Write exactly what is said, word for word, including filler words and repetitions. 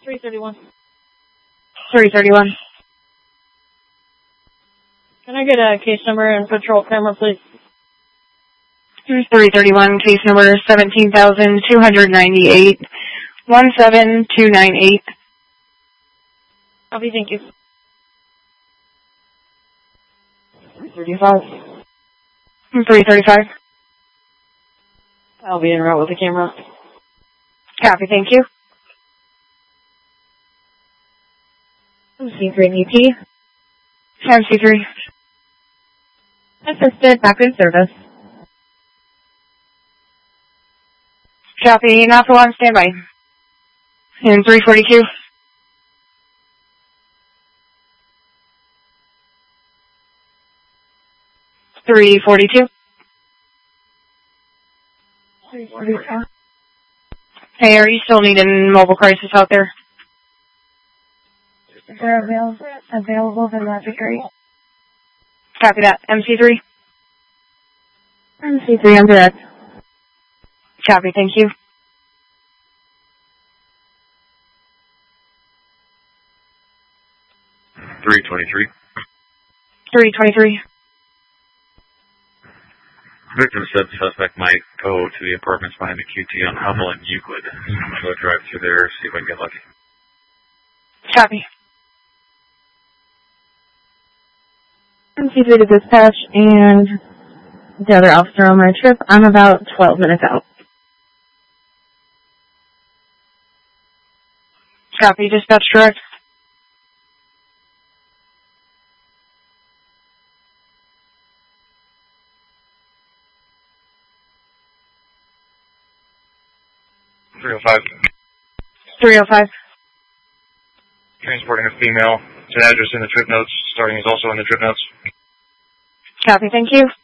three thirty-one. three thirty-one. Can I get a case number and patrol camera, please? three thirty-one, case number seventeen thousand two hundred ninety-eight, one seven two nine eight. Copy, thank you. three thirty-five. three thirty-five. I'll be en route with the camera. Copy, thank you. M C three E P. M C three. Assisted, back in service. Copy, not for one, standby. In three forty-two. three forty-two. three forty-two. Hey, are you still needing mobile crisis out there? If they're available, available, then that'd be great. Copy that. M C three. M C three, I'm direct. Copy, thank you. three twenty-three. three twenty-three. Victim said the suspect might go to the apartments behind the Q T on Hummel and Euclid. I'm going to go drive through there, see if I can get lucky. Copy. M C three to dispatch and the other officer on my trip. I'm about twelve minutes out. Copy, dispatch direct. three oh five. three oh five. Transporting a female. It's an address in the trip notes. Starting is also in the trip notes. Copy, thank you.